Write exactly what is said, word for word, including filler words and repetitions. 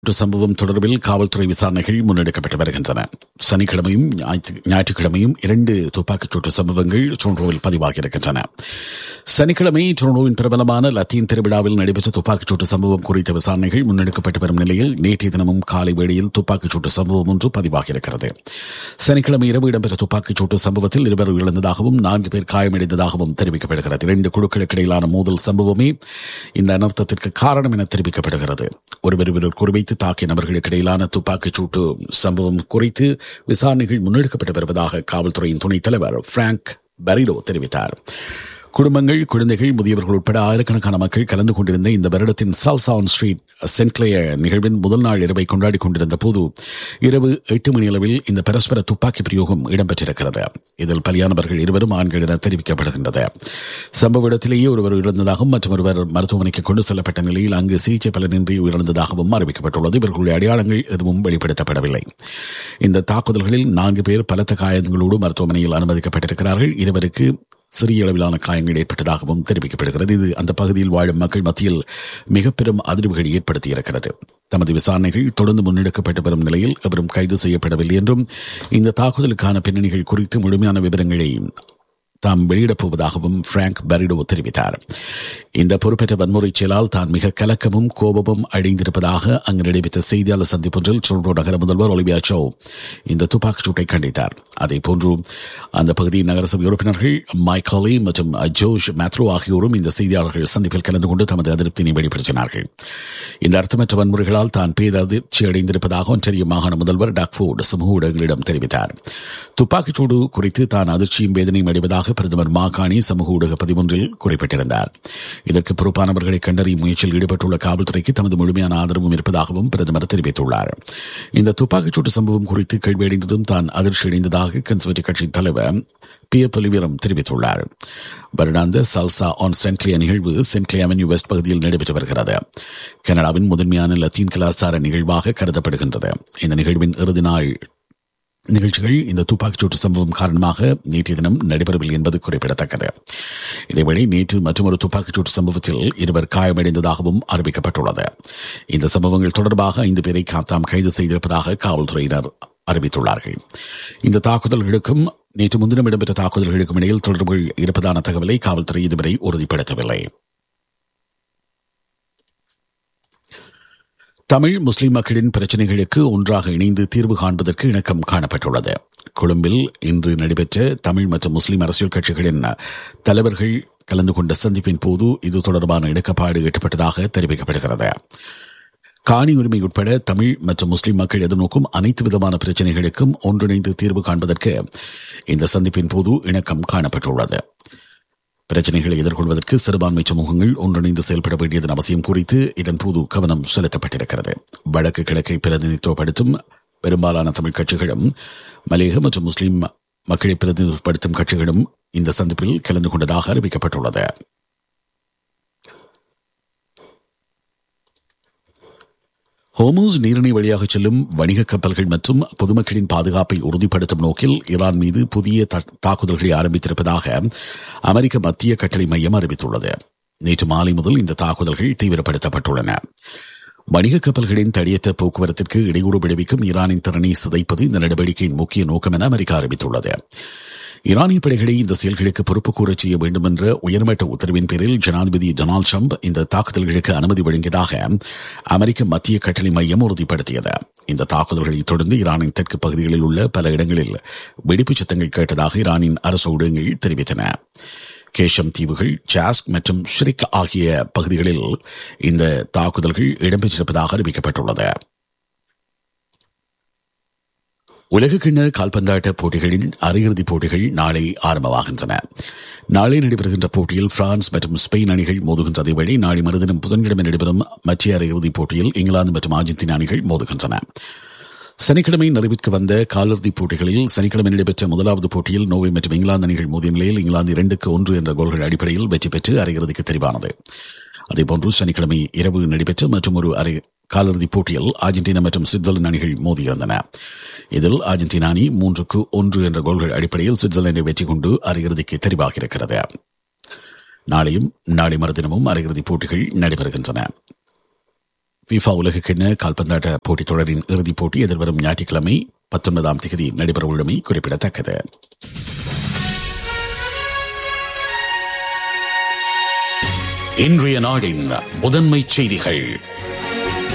சம்பவம் தொடர்பில் காவல்துறை விசாரணைகள் முன்னெடுக்கப்பட்டு வருகின்றன. சனிக்கிழமையும் ஞாயிற்றுக்கிழமையும் இரண்டு துப்பாக்கிச்சூட்டு சம்பவங்கள் டொரண்டோவில் பதிவாகியிருக்கின்றன. சனிக்கிழமை டொரண்டோவின் பிரபலமான லத்தீன் திருவிழாவில் நடைபெற்ற துப்பாக்கிச்சூட்டு சம்பவம் குறித்த விசாரணைகள் முன்னெடுக்கப்பட்டு வரும் நிலையில் நேற்றைய தினமும் காலை வேளையில் துப்பாக்கிச்சூட்டு சம்பவம் ஒன்று பதிவாகியிருக்கிறது. சனிக்கிழமை இரவு இடம்பெற்ற துப்பாக்கிச்சூட்டு சம்பவத்தில் இருவர் உயிரிழந்ததாகவும் நான்கு பேர் காயமடைந்ததாகவும் தெரிவிக்கப்படுகிறது. இரண்டு குழுக்களுக்கு இடையிலான மோதல் சம்பவமே இந்த அனர்த்தத்திற்கு காரணம் என தெரிவிக்கப்படுகிறது. ஒருவர் ஒருவர் குறிவைத்து தாக்கிய நபர்களுக்கு இடையிலான துப்பாக்கிச் சூட்டு சம்பவம் குறித்து விசாரணைகள் முன்னெடுக்கப்பட்டு வருவதாக காவல்துறையின் துணைத் தலைவர் பிராங்க் பரிடோ தெரிவித்தார். குடும்பங்கள், குழந்தைகள், முதியவர்கள் உட்பட ஆயிரக்கணக்கான மக்கள் கலந்து கொண்டிருந்த இந்த வருடத்தின் salsa on street send Clare நிகழ்வின் முதல் நாள் இரவை கொண்டாடி கொண்டிருந்த போது இரவு எட்டு மணி அளவில் இந்த பரஸ்பர துப்பாக்கி பிரயோகம் இடம்பெற்றிருக்கிறது. இதில் பலியானவர்கள் இருவரும் ஆண்கள் என தெரிவிக்கப்படுகின்றது. சம்பவ இடத்திலேயே ஒருவர் உயிரிழந்ததாகவும் மற்றொருவர் மருத்துவமனைக்கு கொண்டு செல்லப்பட்ட நிலையில் அங்கு சிகிச்சை பலனின்றி உயிரிழந்ததாகவும் அறிவிக்கப்பட்டுள்ளது. இவர்களுடைய அடையாளங்கள் எதுவும் வெளிப்படுத்தப்படவில்லை. இந்த தாக்குதல்களில் நான்கு பேர் பலத்த காயங்களோடு மருத்துவமனையில் அனுமதிக்கப்பட்டிருக்கிறார்கள். இருவருக்கு சிறிய அளவிலான காயங்கள் ஏற்பட்டதாகவும் தெரிவிக்கப்படுகிறது. இது அந்த பகுதியில் வாழும் மக்கள் மத்தியில் மிக பெரும் அதிர்வுகளை ஏற்படுத்தியிருக்கிறது. தமது விசாரணைகள் தொடர்ந்து முன்னெடுக்கப்பட்டு வரும் நிலையில் எவரும் கைது செய்யப்படவில்லை என்றும் இந்த தாக்குதலுக்கான பின்னணிகள் குறித்து முழுமையான விவரங்களை தாம் வெளியிடப் போவதாகவும் பிராங்க் பரிடோ தெரிவித்தார். இந்த பொறுப்பேற்ற வன்முறை செயலால் தான் மிக கலக்கமும் கோபமும் அடைந்திருப்பதாக அங்கு நடைபெற்ற செய்தியாளர் சந்திப்பொன்றில் டொரண்டோ நகர முதல்வர் ஒலிவியா சோ இந்த துப்பாக்கிச் சூட்டை கண்டித்தார். அதே போன்று அந்த பகுதியின் நகரசபை உறுப்பினர்கள் மைக்காலி மற்றும் ஜோஷ் மேத்ரோ ஆகியோரும் இந்த செய்தியாளர்கள் சந்திப்பில் கலந்து கொண்டு தமது அதிருப்தியை வெளிப்படுத்தினார்கள். இந்த அர்த்தமற்ற வன்முறைகளால் தான் பேரதிர்ச்சி அடைந்திருப்பதாக ஒன்றிய மாகாண முதல்வர் டாக்ஃபோர்டு சமூக ஊடகங்களிடம் தெரிவித்தார். துப்பாக்கிச் சூடு குறித்து தான் அதிர்ச்சியும் வேதனையும் அடைவதாக பிரதமர் மாகாணி சமூக ஊடக பதிவொன்றில் குறிப்பிட்டிருந்தார். இதற்கு பொறுப்பானவர்களை கண்டறியும் முயற்சியில் ஈடுபட்டுள்ள காவல்துறைக்கு தமது முழுமையான ஆதரவும் இருப்பதாகவும் பிரதமர் தெரிவித்துள்ளார். இந்த துப்பாக்கிச்சூட்டு சம்பவம் குறித்து கேள்வியடைந்ததும் தான் அதிர்ச்சி அடைந்ததாக கன்சர்வேட்டிவ் கட்சியின் தலைவர் பியர் பொலிவிரம் தெரிவித்துள்ளார். வருடாந்த சால்சா ஆன் சென்ட் கிளேயர் நிகழ்வு சென்ட் கிளேயர் அவென்யூ வெஸ்ட் பகுதியில் நடைபெற்று வருகிறது. கனடாவின் முதன்மையான லத்தீன் கலாச்சார நிகழ்வாக கருதப்படுகின்றது. இந்த நிகழ்வின் இறுதி நாள் நிகழ்ச்சிகள் இந்த துப்பாக்கிச்சூட்டு சம்பவம் காரணமாக நேற்றைய தினம் நடைபெறவில்லை என்பது குறிப்பிடத்தக்கது. இதேவேளை நேற்று மற்றொரு துப்பாக்கிச்சூட்டு சம்பவத்தில் இருவர் காயமடைந்ததாகவும் அறிவிக்கப்பட்டுள்ளது. இந்த சம்பவங்கள் தொடர்பாக ஐந்து பேரை தாம் கைது செய்திருப்பதாக காவல்துறையினர் அறிவித்துள்ளார்கள். இந்த தாக்குதல்களுக்கும் நேற்று முன்தினம் இடம்பெற்ற தாக்குதல்களுக்கும் இடையில் தொடர்புகள் இருப்பதான தகவலை காவல்துறை இதுவரை உறுதிப்படுத்தவில்லை. தமிழ் முஸ்லிம் மக்களின் பிரச்சினைகளுக்கு ஒன்றாக இணைந்து தீர்வு காண்பதற்கு இணக்கம் காணப்பட்டுள்ளது. கொழும்பில் இன்று நடைபெற்ற தமிழ் மற்றும் முஸ்லிம் அரசியல் கட்சிகளின் தலைவர்கள் கலந்து கொண்ட சந்திப்பின் போது இது தொடர்பான இணக்கப்பாடு எட்டப்பட்டதாக தெரிவிக்கப்படுகிறது. காணி உரிமை உட்பட தமிழ் மற்றும் முஸ்லிம் மக்கள் எதிர்நோக்கும் அனைத்து விதமான பிரச்சினைகளுக்கும் ஒன்றிணைந்து தீர்வு காண்பதற்கு இந்த சந்திப்பின் போது இணக்கம் காணப்பட்டுள்ளது. பிரச்சனைகளை எதிர்கொள்வதற்கு சிறுபான்மை சமூகங்கள் ஒன்றிணைந்து செயல்பட வேண்டியதன் அவசியம் குறித்து இதன்போது கவனம் செலுத்தப்பட்டிருக்கிறது. வடக்கு கிழக்கை பிரதிநிதித்துவப்படுத்தும் பெரும்பாலான தமிழ் கட்சிகளும் மலேக மற்றும் முஸ்லிம் மக்களை பிரதிநிதித்துவப்படுத்தும் கட்சிகளும் இந்த சந்திப்பில் கலந்து கொண்டதாக அறிவிக்கப்பட்டுள்ளது. ஹோமூஸ் நீரிணை வழியாக செல்லும் வணிக கப்பல்கள் மற்றும் பொதுமக்களின் பாதுகாப்பை உறுதிப்படுத்தும் நோக்கில் ஈரான் மீது புதிய தாக்குதல்களை ஆரம்பித்திருப்பதாக அமெரிக்க மத்திய கட்டளை மையம் அறிவித்துள்ளது. நேற்று மாலை முதல் இந்த தாக்குதல்கள் தீவிரப்படுத்தப்பட்டுள்ளன. வணிக கப்பல்களின் தடையற்ற போக்குவரத்திற்கு இடையூறு விளைவிக்கும் ஈரானின் திறனை சிதைப்பது இந்த நடவடிக்கையின் முக்கிய நோக்கம் என அமெரிக்கா அறிவித்துள்ளது. ஈரானிய படைகளை இந்த செயல்களுக்கு பொறுப்பு கூறச் செய்ய வேண்டும் என்ற உயர்மட்ட உத்தரவின் பேரில் ஜனாதிபதி டொனால்டு டிரம்ப் இந்த தாக்குதல்களுக்கு அனுமதி வழங்கியதாக அமெரிக்க மத்திய கட்டளை மையம் உறுதிப்படுத்தியது. இந்த தாக்குதல்களை தொடர்ந்து ஈரானின் தெற்கு பகுதிகளில் உள்ள பல இடங்களில் வெடிப்பு சத்தங்கள் கேட்டதாக ஈரானின் அரசு ஊடகங்கள் தெரிவித்தன. கேஷம் தீவுகள், ஜாஸ்க் மற்றும் ஷ்ரிக் ஆகிய பகுதிகளில் இந்த தாக்குதல்கள் இடம்பெற்றிருப்பதாக அறிவிக்கப்பட்டுள்ளது. உலகக்கிண்ண கால்பந்தாட்ட போட்டிகளின் அரையிறுதிப் போட்டிகள் நாளை ஆரம்பமாகின்றன. நாளை நடைபெறுகின்ற போட்டியில் பிரான்ஸ் மற்றும் ஸ்பெயின் அணிகள் மோதுகின்ற அதேவேளை நாளை மறுதினம் புதன்கிழமை நடைபெறும் மற்ற அரையிறுதிப் போட்டியில் இங்கிலாந்து மற்றும் அர்ஜென்டினா அணிகள் மோதுகின்றன. சனிக்கிழமை நிறைவுக்கு வந்த காலிறுதிப் போட்டிகளில் சனிக்கிழமை நடைபெற்ற முதலாவது போட்டியில் நோர்வே மற்றும் இங்கிலாந்து அணிகள் மோதிய நிலையில் இங்கிலாந்து இரண்டுக்கு ஒன்று என்ற கோல்கள் அடிப்படையில் வெற்றி பெற்று அரையிறுதிக்கு தெரிவானது. அதேபோன்று சனிக்கிழமை இரவு நடைபெற்ற மற்றும் ஒரு அரை காலிறுதிப் போட்டியில் அர்ஜென்டினா மற்றும் சுவிட்சர்லாந்து அணிகள் மோதியிருந்தன. இதில் அர்ஜென்டினா அணி மூன்றுக்கு ஒன்று என்ற கோல்கள் அடிப்படையில் சுவிட்சர்லாந்தை வெற்றி கொண்டு அரையிறுதிக்கு தெரிவாகியிருக்கிறது. நாளையும் நாளை மறுதினமும் அரையிறுதிப் போட்டிகள் நடைபெறுகின்றன. FIFA உலகக்கிண்ண கால்பந்தாட்ட போட்டித் தொடரின் இறுதிப் போட்டி எதிர்வரும் ஞாயிற்றுக்கிழமை பத்தொன்பதாம் தேதி நடைபெறவுள்ளமை குறிப்பிடத்தக்கது. இன்றைய நாடின் முதன்மை செய்திகள்.